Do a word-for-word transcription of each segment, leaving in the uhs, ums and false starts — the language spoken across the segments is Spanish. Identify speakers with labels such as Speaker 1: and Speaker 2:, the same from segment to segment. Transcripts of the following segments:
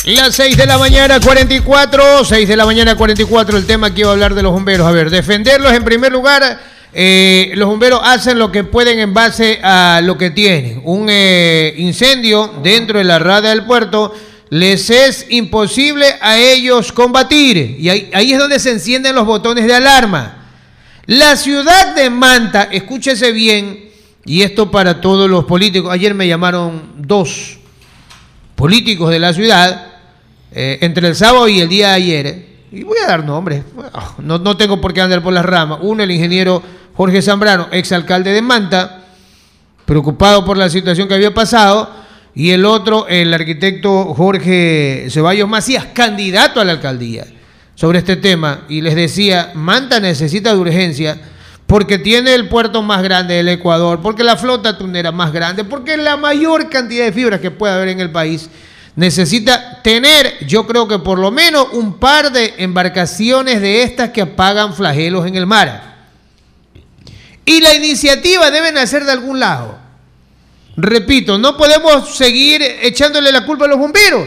Speaker 1: Las seis de la mañana, cuarenta y cuatro, seis de la mañana, cuarenta y cuatro, el tema que iba a hablar de los bomberos. A ver, defenderlos en primer lugar, eh, los bomberos hacen lo que pueden en base a lo que tienen. Un eh, incendio dentro de la rada del puerto, les es imposible a ellos combatir. Y ahí, ahí es donde se encienden los botones de alarma. La ciudad de Manta, escúchese bien, y esto para todos los políticos. Ayer me llamaron dos políticos de la ciudad, eh, entre el sábado y el día de ayer, y voy a dar nombres, no, no tengo por qué andar por las ramas. Uno, el ingeniero Jorge Zambrano, exalcalde de Manta, preocupado por la situación que había pasado, y el otro, el arquitecto Jorge Ceballos Macías, candidato a la alcaldía, sobre este tema, y les decía, Manta necesita de urgencia, porque tiene el puerto más grande del Ecuador, porque la flota tunera más grande, porque la mayor cantidad de fibras que puede haber en el país, necesita tener, yo creo que por lo menos un par de embarcaciones de estas que apagan flagelos en el mar. Y la iniciativa debe nacer de algún lado. Repito, no podemos seguir echándole la culpa a los bomberos.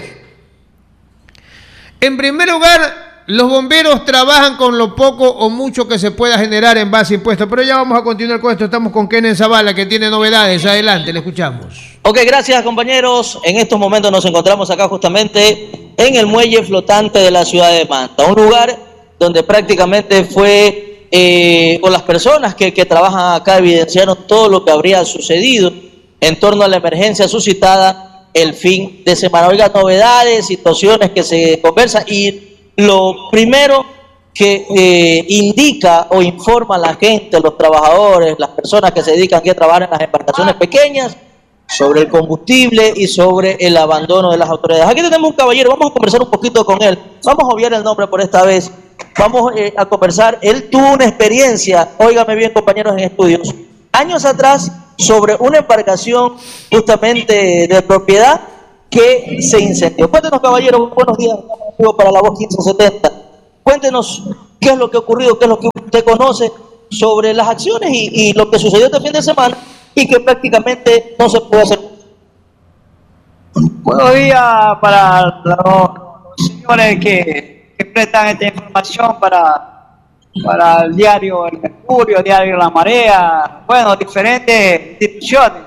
Speaker 1: En primer lugar, los bomberos trabajan con lo poco o mucho que se pueda generar en base a impuestos. Pero ya vamos a continuar con esto. Estamos con Kenen Zavala, que tiene novedades. Adelante, le escuchamos.
Speaker 2: Ok, gracias, compañeros. En estos momentos nos encontramos acá justamente en el muelle flotante de la ciudad de Manta. Un lugar donde prácticamente fue, eh, o las personas que, que trabajan acá evidenciaron todo lo que habría sucedido en torno a la emergencia suscitada el fin de semana. Oiga, novedades, situaciones que se conversan, y lo primero que eh, indica o informa a la gente, los trabajadores, las personas que se dedican aquí a trabajar en las embarcaciones pequeñas, sobre el combustible y sobre el abandono de las autoridades. Aquí tenemos un caballero, vamos a conversar un poquito con él, vamos a obviar el nombre por esta vez, vamos eh, a conversar. Él tuvo una experiencia, óigame bien, compañeros en estudios, años atrás, sobre una embarcación justamente de propiedad que se incendió. Cuéntenos, caballeros, buenos días, para la voz quince setenta. Cuéntenos qué es lo que ha ocurrido, qué es lo que usted conoce sobre las acciones y, y lo que sucedió este fin de semana y que prácticamente no se puede hacer.
Speaker 3: Buenos días para los, los señores que, que prestan esta información para, para el diario El Mercurio, el diario La Marea, bueno, diferentes instituciones.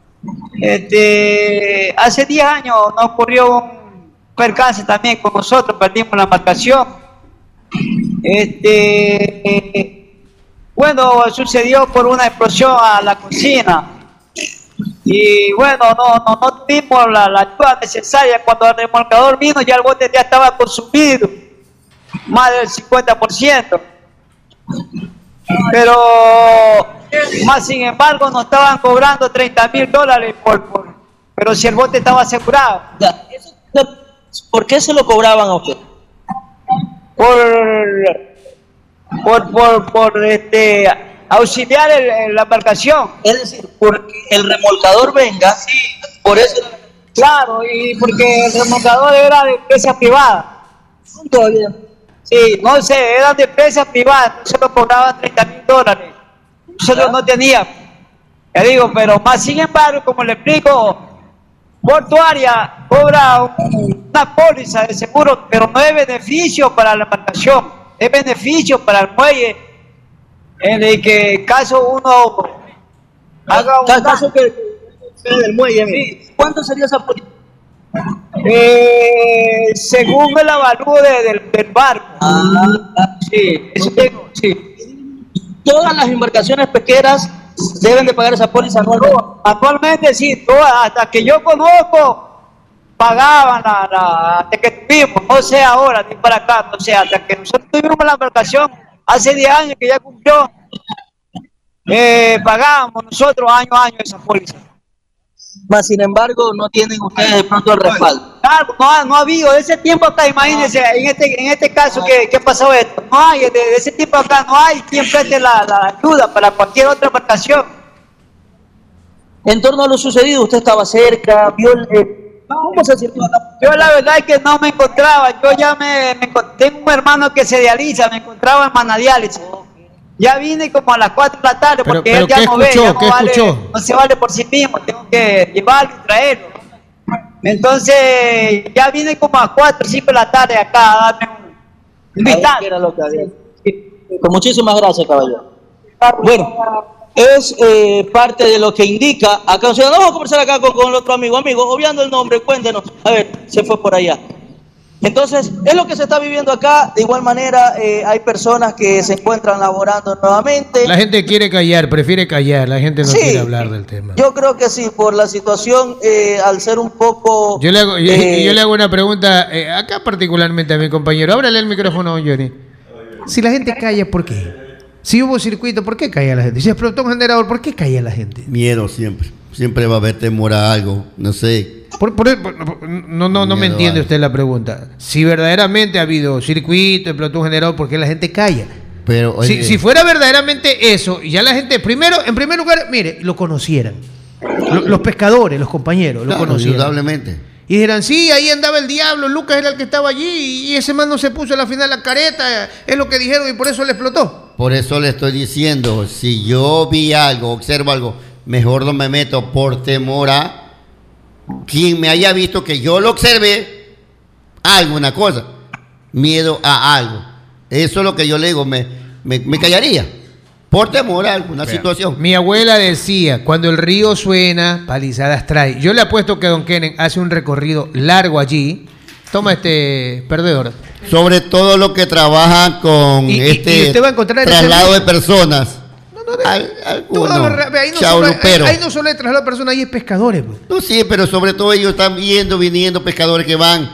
Speaker 3: Este, hace diez años nos ocurrió un percance también con nosotros, perdimos la embarcación. Este, bueno, sucedió por una explosión a la cocina y bueno, no, no, no tuvimos la, la ayuda necesaria. Cuando el remolcador vino, ya el bote ya estaba consumido, más del cincuenta por ciento. Pero más sin embargo nos estaban cobrando treinta mil dólares por, por, pero si el bote estaba asegurado.
Speaker 2: ¿Por qué se lo cobraban a usted?
Speaker 3: Por por, por, por este auxiliar el, el, la embarcación.
Speaker 2: Es decir, porque el remolcador venga, sí, por eso.
Speaker 3: Claro, y porque el remolcador era de empresa privada.
Speaker 2: Todavía.
Speaker 3: Sí, no sé, era de empresa privada, nosotros cobraban treinta mil dólares. Nosotros ¿Ah? no teníamos. Ya digo, pero más sin embargo, como le explico, Portuaria cobra un, una póliza de seguro, pero no es beneficio para la embarcación, es beneficio para el muelle, en el que caso uno haga un
Speaker 2: caso que del muelle. Sí. ¿Cuánto sería esa póliza?
Speaker 3: Eh, según el avalúo de, del, del barco.
Speaker 2: Ah,
Speaker 3: sí, eso tengo, sí.
Speaker 2: Todas las embarcaciones pesqueras deben de pagar esa póliza anualmente.
Speaker 3: No, actualmente sí, todas, hasta que yo conozco, pagaban la, la, hasta que tuvimos, no sé ahora, ni para acá, no sé, hasta que nosotros tuvimos la embarcación, hace diez años que ya cumplió, eh, pagábamos nosotros año a año esa póliza.
Speaker 2: Más sin embargo, no tienen ustedes de pronto el respaldo.
Speaker 3: Claro, no ha, no ha habido, de ese tiempo acá, imagínense, en este, en este caso que, que pasó esto, no hay, de, de ese tiempo acá no hay quien preste la, la ayuda para cualquier otra embarcación.
Speaker 2: En torno a lo sucedido, usted estaba cerca, vio el... Eh, ¿Cómo se sintió?
Speaker 3: Yo la verdad es que no me encontraba, yo ya me, me tengo un hermano que se dializa, me encontraba en manadiálisis. Ya vine como a las cuatro de la tarde porque
Speaker 1: pero,
Speaker 3: él ya
Speaker 1: ¿qué
Speaker 3: no
Speaker 1: escuchó?
Speaker 3: ve, ya no,
Speaker 1: ¿Qué
Speaker 3: vale,
Speaker 1: escuchó?
Speaker 3: no se vale por sí mismo, tengo que llevarlo y traerlo. Entonces, ya vine como a cuatro o cinco de la tarde acá a darme un vistazo.
Speaker 2: Era lo que había. Con muchísimas gracias, caballero. Bueno, es eh, parte de lo que indica acá un ciudadano. Vamos a conversar acá con, con el otro amigo. Amigo, obviando el nombre, cuéntenos. A ver, se fue por allá. Entonces, es lo que se está viviendo acá. De igual manera, eh, hay personas que se encuentran laborando nuevamente.
Speaker 1: La gente quiere callar, prefiere callar. La gente no sí, quiere hablar del tema.
Speaker 2: Yo creo que sí, por la situación, eh, al ser un poco...
Speaker 1: Yo le hago, yo, eh, yo le hago una pregunta, eh, acá particularmente a mi compañero. Ábrale el micrófono, Johnny. Si la gente calla, ¿por qué? Si hubo circuito, ¿por qué calla la gente? Si explotó un generador, ¿por qué calla la gente?
Speaker 4: Miedo siempre. Siempre va a haber temor a algo, no sé.
Speaker 1: Por, por, por, no no, no me entiende usted la pregunta. Si verdaderamente ha habido circuito, explotó un generador, ¿por qué la gente calla?
Speaker 4: Pero oye,
Speaker 1: si, si fuera verdaderamente eso, ya la gente, primero, en primer lugar, mire, lo conocieran. Los, los pescadores, los compañeros,
Speaker 4: claro,
Speaker 1: lo conocieran.
Speaker 4: Indudablemente.
Speaker 1: Y dirán, sí, ahí andaba el diablo, Lucas era el que estaba allí y ese man no se puso a la final la careta, es lo que dijeron y por eso le explotó.
Speaker 4: Por eso le estoy diciendo, si yo vi algo, observo algo, mejor no me meto por temor a quien me haya visto que yo lo observé, alguna cosa, miedo a algo. Eso es lo que yo le digo, me, me, me callaría. Por temor a alguna Vean. situación.
Speaker 1: Mi abuela decía, cuando el río suena, palizadas trae. Yo le apuesto que Don Kenen hace un recorrido largo allí. Toma este perdedor.
Speaker 4: Sobre todo lo que trabaja con
Speaker 1: y,
Speaker 4: este
Speaker 1: y, y usted va a encontrar
Speaker 4: traslado de personas.
Speaker 1: No, no,
Speaker 4: al, al,
Speaker 1: no,
Speaker 4: no,
Speaker 1: ahí, no solo, ahí, ahí no solo hay traslado de personas, ahí es pescadores. Pues.
Speaker 4: No, sí, pero sobre todo ellos están viendo, viniendo, pescadores que van.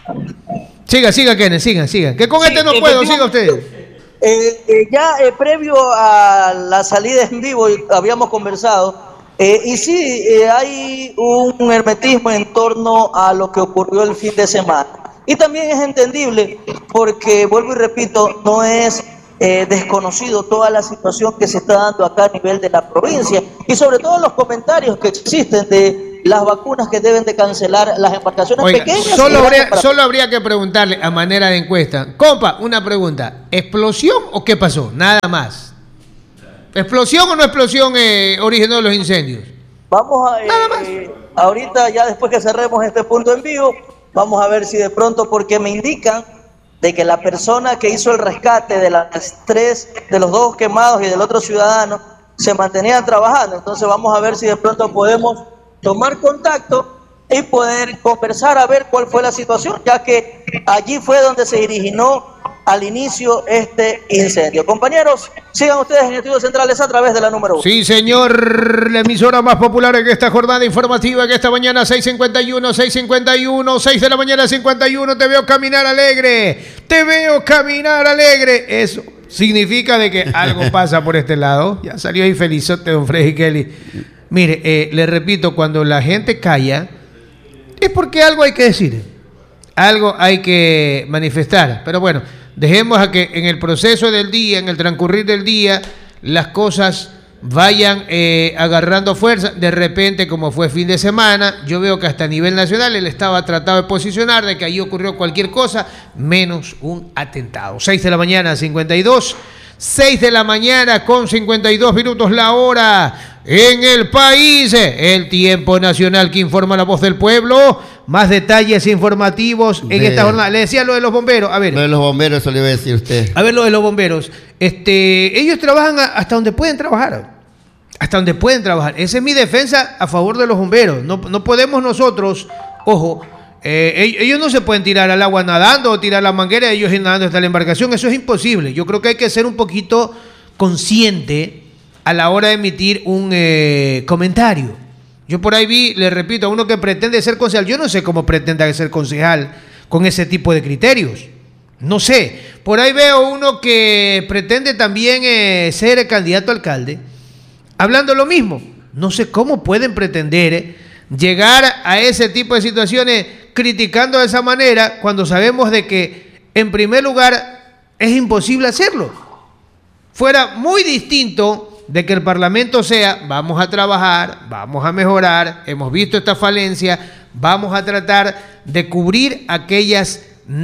Speaker 1: Siga, siga, Kenen, siga, siga. Que con sí, este no puedo, siga usted.
Speaker 2: Eh, eh, ya eh, previo a la salida en vivo habíamos conversado eh, y sí, eh, hay un hermetismo en torno a lo que ocurrió el fin de semana y también es entendible porque, vuelvo y repito, no es eh, desconocido toda la situación que se está dando acá a nivel de la provincia y sobre todo los comentarios que existen de las vacunas que deben de cancelar las embarcaciones
Speaker 1: Oiga,
Speaker 2: pequeñas.
Speaker 1: Solo habría, para... solo habría que preguntarle a manera de encuesta. Compa, una pregunta. ¿Explosión o qué pasó? Nada más. ¿Explosión o no explosión eh, originó los incendios?
Speaker 2: Vamos a... Eh, Nada más. Ahorita, ya después que cerremos este punto en vivo, vamos a ver si de pronto, porque me indican de que la persona que hizo el rescate de las tres, de los dos quemados y del otro ciudadano, se mantenían trabajando. Entonces vamos a ver si de pronto podemos tomar contacto y poder conversar a ver cuál fue la situación, ya que allí fue donde se originó al inicio este incendio. Compañeros, sigan ustedes en Estudios Centrales a través de la número uno.
Speaker 1: Sí, señor, la emisora más popular en esta jornada informativa, que esta mañana seis cincuenta y uno, seis cincuenta y uno, seis de la mañana cincuenta y uno, te veo caminar alegre, te veo caminar alegre, eso significa de que algo pasa por este lado. Ya salió ahí felizote don Freddy Kelly. Mire, eh, le repito, cuando la gente calla, es porque algo hay que decir, algo hay que manifestar. Pero bueno, dejemos a que en el proceso del día, en el transcurrir del día, las cosas vayan eh, agarrando fuerza. De repente, como fue fin de semana, yo veo que hasta a nivel nacional él estaba tratado de posicionar de que ahí ocurrió cualquier cosa, menos un atentado. seis de la mañana, cincuenta y dos. seis de la mañana con cincuenta y dos minutos la hora en el país. El tiempo nacional que informa la voz del pueblo. Más detalles informativos en de, esta jornada. Le decía lo de los bomberos. A ver.
Speaker 4: Lo de los bomberos, eso le iba a decir usted.
Speaker 1: A ver, lo de los bomberos. Este, ellos trabajan hasta donde pueden trabajar. Hasta donde pueden trabajar. Esa es mi defensa a favor de los bomberos. No, no podemos nosotros, ojo, Eh, ellos no se pueden tirar al agua nadando o tirar la manguera, ellos ir nadando hasta la embarcación, eso es imposible. Yo creo que hay que ser un poquito consciente a la hora de emitir un eh, comentario. Yo por ahí vi, le repito, a uno que pretende ser concejal, yo no sé cómo pretenda ser concejal con ese tipo de criterios, no sé. Por ahí veo uno que pretende también eh, ser candidato a alcalde, hablando lo mismo. No sé cómo pueden pretender eh, llegar a ese tipo de situaciones criticando de esa manera cuando sabemos de que en primer lugar es imposible hacerlo. Fuera muy distinto de que el Parlamento sea, vamos a trabajar, vamos a mejorar, hemos visto esta falencia, vamos a tratar de cubrir aquellas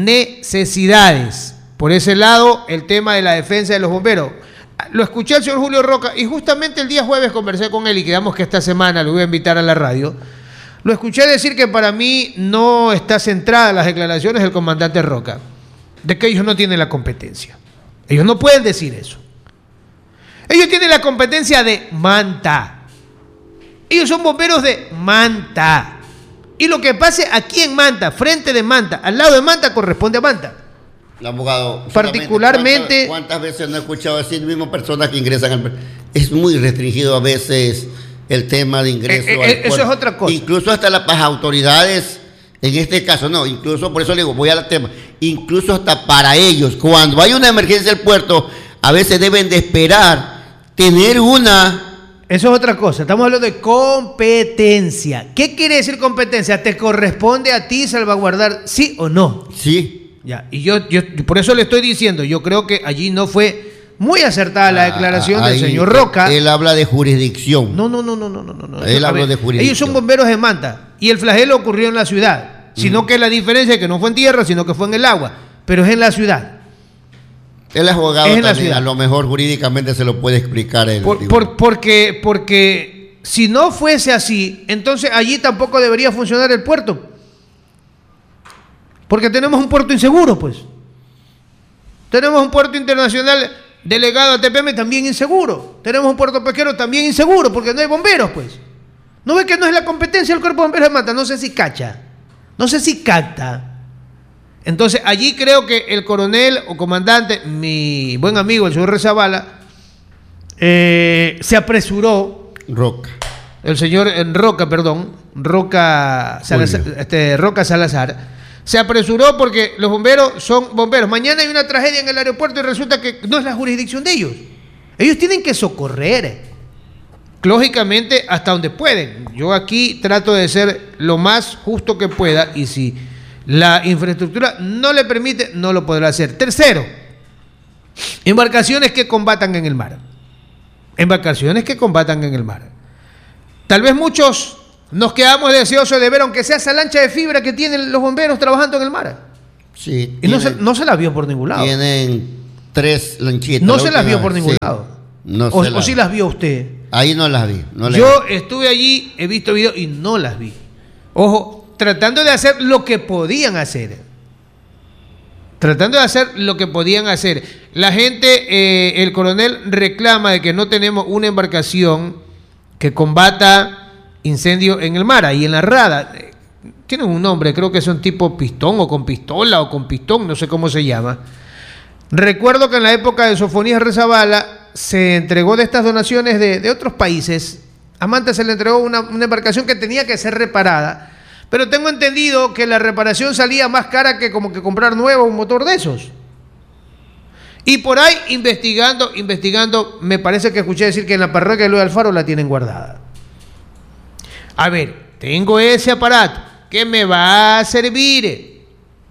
Speaker 1: necesidades. Por ese lado, el tema de la defensa de los bomberos. Lo escuché al señor Julio Roca y justamente el día jueves conversé con él y quedamos que esta semana lo voy a invitar a la radio. Lo escuché decir que para mí no está centrada en las declaraciones del comandante Roca, de que ellos no tienen la competencia. Ellos no pueden decir eso. Ellos tienen la competencia de Manta. Ellos son bomberos de Manta. Y lo que pase aquí en Manta, frente de Manta, al lado de Manta, corresponde a Manta.
Speaker 4: El abogado,
Speaker 1: particularmente,
Speaker 4: ¿cuántas, ¿cuántas veces no he escuchado decir mismas personas que ingresan al... Es muy restringido a veces el tema de ingreso.
Speaker 1: Eh, eh, eso es otra cosa.
Speaker 4: Incluso hasta las autoridades, en este caso, no, incluso, por eso le digo, voy al tema, incluso hasta para ellos, cuando hay una emergencia del puerto, a veces deben de esperar tener una...
Speaker 1: Eso es otra cosa, estamos hablando de competencia. ¿Qué quiere decir competencia? ¿Te corresponde a ti salvaguardar sí o no?
Speaker 4: Sí.
Speaker 1: Ya, y yo, yo por eso le estoy diciendo, yo creo que allí no fue muy acertada la declaración ah, del señor Roca.
Speaker 4: Él habla de jurisdicción.
Speaker 1: No, no, no, no, no, no, no.
Speaker 4: Él habla de jurisdicción.
Speaker 1: Ellos son bomberos de Manta y el flagelo ocurrió en la ciudad, sino mm. que la diferencia es que no fue en tierra, sino que fue en el agua, pero es en la ciudad.
Speaker 4: Él es abogado es también, a lo mejor jurídicamente se lo puede explicar él.
Speaker 1: Por, por, porque, porque si no fuese así, entonces allí tampoco debería funcionar el puerto. Porque tenemos un puerto inseguro, pues. Tenemos un puerto internacional delegado a T P M también inseguro. Tenemos un puerto pesquero también inseguro, porque no hay bomberos, pues. ¿No ve que no es la competencia del Cuerpo de Bomberos de Manta? No sé si cacha. No sé si capta. Entonces, allí creo que el coronel o comandante, mi buen amigo, el señor Rezabala, eh, se apresuró.
Speaker 4: Roca.
Speaker 1: El señor en Roca, perdón, Roca Salazar, este, Roca Salazar, se apresuró porque los bomberos son bomberos. Mañana hay una tragedia en el aeropuerto y resulta que no es la jurisdicción de ellos. Ellos tienen que socorrer, lógicamente, hasta donde pueden. Yo aquí trato de ser lo más justo que pueda y si la infraestructura no le permite, no lo podrá hacer. Tercero, embarcaciones que combatan en el mar. Embarcaciones que combatan en el mar. Tal vez muchos nos quedamos deseosos de ver, aunque sea esa lancha de fibra que tienen los bomberos trabajando en el mar.
Speaker 4: Sí.
Speaker 1: Y tienen, no, se, no se la vio por ningún lado.
Speaker 4: Tienen tres lanchitas.
Speaker 1: No se las vio por ningún sí. lado.
Speaker 4: No
Speaker 1: o,
Speaker 4: la...
Speaker 1: o sí las vio usted.
Speaker 4: Ahí no las vi. No las
Speaker 1: Yo
Speaker 4: vi.
Speaker 1: estuve allí, he visto videos y no las vi. Ojo, tratando de hacer lo que podían hacer. Tratando de hacer lo que podían hacer. La gente, eh, el coronel reclama de que no tenemos una embarcación que combata incendios en el mar, ahí en la rada. Tienen un nombre, creo que son tipo pistón o con pistola o con pistón, no sé cómo se llama. Recuerdo que en la época de Sofonías Rezabala se entregó de estas donaciones de, de otros países. A Manta se le entregó una, una embarcación que tenía que ser reparada. Pero tengo entendido que la reparación salía más cara que como que comprar nuevo un motor de esos. Y por ahí investigando, investigando, me parece que escuché decir que en la parroquia de Luis Alfaro la tienen guardada. A ver, tengo ese aparato, ¿qué me va a servir?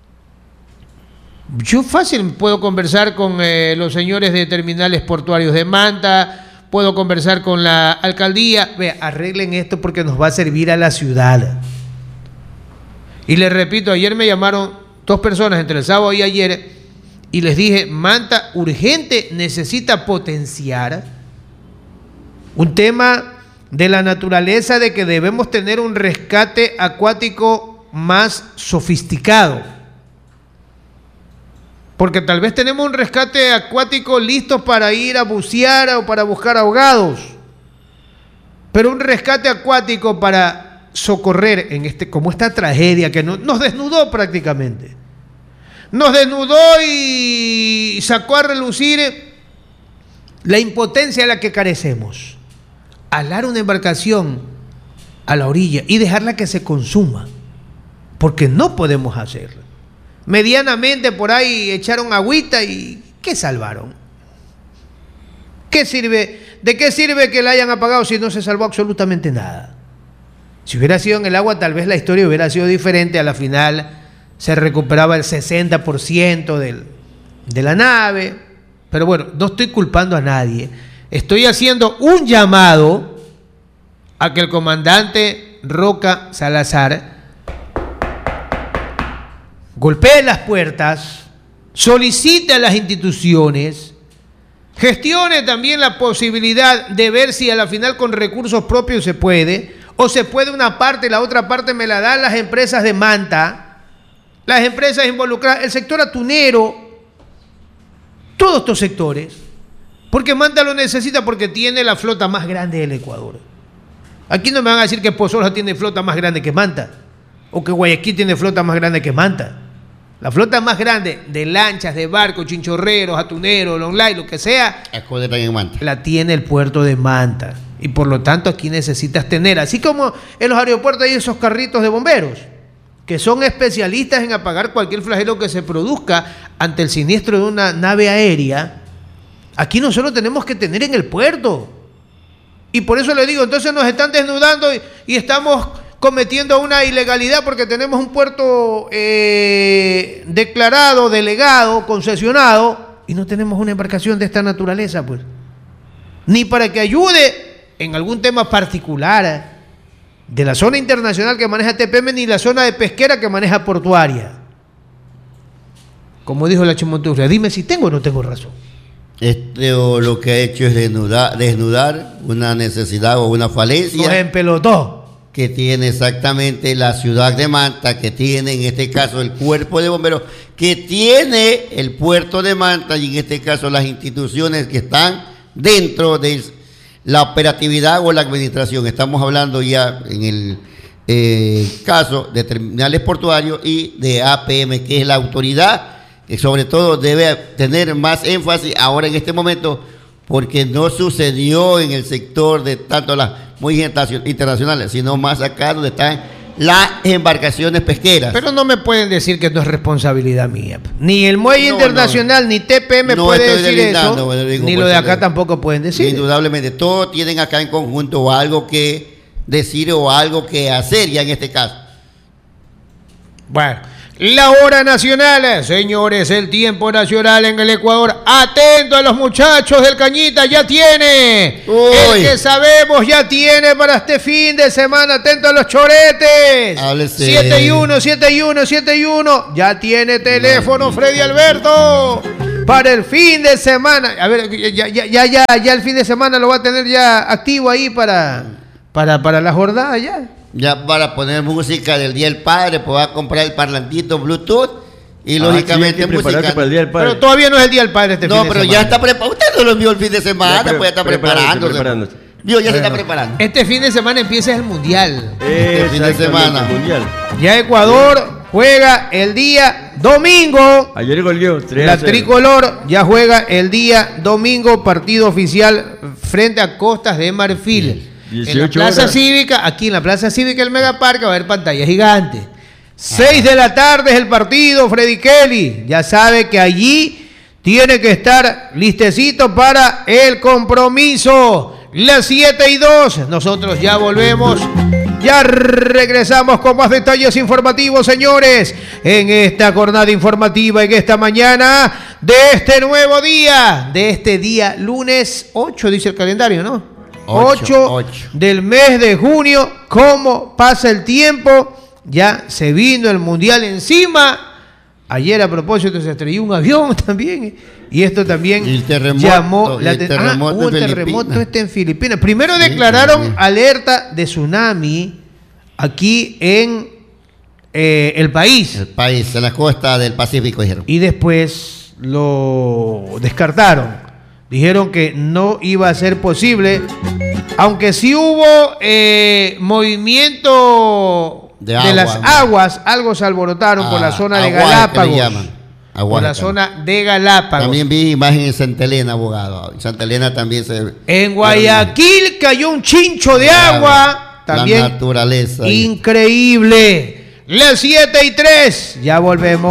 Speaker 1: Yo fácil puedo conversar con eh, los señores de terminales portuarios de Manta, puedo conversar con la alcaldía. Vea, arreglen esto porque nos va a servir a la ciudad. Y les repito, ayer me llamaron dos personas entre el sábado y ayer y les dije, Manta urgente necesita potenciar un tema de la naturaleza de que debemos tener un rescate acuático más sofisticado. Porque tal vez tenemos un rescate acuático listo para ir a bucear o para buscar ahogados. Pero un rescate acuático para socorrer en este, como esta tragedia que no, nos desnudó prácticamente. Nos desnudó y sacó a relucir la impotencia de la que carecemos. Alar una embarcación a la orilla y dejarla que se consuma, porque no podemos hacerlo. Medianamente por ahí echaron agüita y ¿qué salvaron? ¿Qué sirve? ¿De qué sirve que la hayan apagado si no se salvó absolutamente nada? Si hubiera sido en el agua, tal vez la historia hubiera sido diferente. A la final se recuperaba el sesenta por ciento del, de la nave. Pero bueno, no estoy culpando a nadie. Estoy haciendo un llamado a que el comandante Roca Salazar golpee las puertas, solicite a las instituciones, gestione también la posibilidad de ver si a la final con recursos propios se puede, O se puede una parte y la otra parte me la dan las empresas de Manta, las empresas involucradas, el sector atunero, todos estos sectores. Porque Manta lo necesita porque tiene la flota más grande del Ecuador. Aquí no me van a decir que Pozola tiene flota más grande que Manta. O que Guayaquil tiene flota más grande que Manta. La flota más grande de lanchas, de barcos, chinchorreros, atuneros, online, lo que sea,
Speaker 4: en Manta.
Speaker 1: La tiene el puerto de Manta. Y por lo tanto aquí necesitas tener, así como en los aeropuertos hay esos carritos de bomberos, que son especialistas en apagar cualquier flagelo que se produzca ante el siniestro de una nave aérea. Aquí nosotros tenemos que tener en el puerto. Y por eso le digo, entonces nos están desnudando y, y estamos cometiendo una ilegalidad porque tenemos un puerto eh, declarado, delegado, concesionado, y no tenemos una embarcación de esta naturaleza, pues. Ni para que ayude en algún tema particular de la zona internacional que maneja T P M, ni la zona de pesquera que maneja portuaria. Como dijo la Chimontufria, dime si tengo o no tengo razón.
Speaker 4: Esto lo que ha hecho es desnudar, desnudar una necesidad o una falencia.
Speaker 1: Nos empelotó.
Speaker 4: Que tiene exactamente la ciudad de Manta, que tiene en este caso el cuerpo de bomberos, que tiene el puerto de Manta y en este caso las instituciones que están dentro de la operatividad o la administración. Estamos hablando ya en el eh, caso de terminales portuarios y de A P M, que es la autoridad que sobre todo debe tener más énfasis ahora en este momento, porque no sucedió en el sector de tanto las muy internacionales, sino más acá donde están las embarcaciones pesqueras.
Speaker 1: Pero no me pueden decir que no es responsabilidad mía. Ni el muelle
Speaker 4: no,
Speaker 1: internacional,
Speaker 4: no.
Speaker 1: ni T P M
Speaker 4: no
Speaker 1: puede decir eso,
Speaker 4: bueno, digo,
Speaker 1: ni
Speaker 4: pues,
Speaker 1: lo de acá tampoco pueden decir.
Speaker 4: Indudablemente, todos tienen acá en conjunto algo que decir o algo que hacer ya en este caso.
Speaker 1: Bueno, la hora nacional, señores, el tiempo nacional en el Ecuador. Atento a los muchachos del Cañita, ya tiene. Uy. El que sabemos ya tiene para este fin de semana. Atento a los choretes.
Speaker 4: Háblese.
Speaker 1: siete y uno, siete y uno, siete y uno. Ya tiene teléfono no, Freddy Alberto para el fin de semana. A ver, ya, ya, ya, ya, ya el fin de semana lo va a tener ya activo ahí para, para, para la jornada ya.
Speaker 4: Ya para poner música del Día del Padre, pues va a comprar el parlantito Bluetooth y ah,
Speaker 1: lógicamente
Speaker 4: sí, música.
Speaker 1: Para el Día del Padre. Pero todavía no es el Día del Padre este
Speaker 4: no,
Speaker 1: fin de
Speaker 4: semana. No, pero ya está preparado. Usted no lo envió el fin de semana, ya, pues ya está preparándose. preparándose. Dios, ya bueno, se está preparando.
Speaker 1: Este fin de semana empieza el Mundial.
Speaker 4: Este fin de semana.
Speaker 1: Mundial. Ya Ecuador juega el día domingo.
Speaker 5: Ayer goleó.
Speaker 1: La tricolor ya juega el día domingo, partido oficial frente a Costas de Marfil. En la Plaza horas. Cívica, aquí en la Plaza Cívica del Megaparque va a haber pantalla gigante. Seis de la tarde es el partido, Freddy Kelly. Ya sabe que allí tiene que estar listecito para el compromiso. Las siete y dos, nosotros ya volvemos. Ya regresamos con más detalles informativos, señores, en esta jornada informativa, en esta mañana de este nuevo día, de este día lunes ocho, dice el calendario, ¿no? ocho del mes de junio. ¿Cómo pasa el tiempo? Ya se vino el Mundial encima. Ayer a propósito se estrelló un avión también. Y esto también
Speaker 4: y el terremoto,
Speaker 1: llamó la
Speaker 4: atención.
Speaker 1: Ah, hubo un terremoto este en Filipinas. Primero sí, declararon sí. alerta de tsunami aquí en eh, el país.
Speaker 4: El país, en la costa del Pacífico, dijeron.
Speaker 1: Y después lo descartaron. Dijeron que no iba a ser posible, aunque sí hubo eh, movimiento de, de agua, las ¿no? aguas, algo se alborotaron ah, por la zona de Galápagos. Por la zona de Galápagos.
Speaker 4: También vi imagen en Santa Elena, abogado. En Santa Elena también se...
Speaker 1: En Guayaquil cayó un chincho de agua. También
Speaker 4: la naturaleza.
Speaker 1: Increíble. Las siete y tres. Ya volvemos.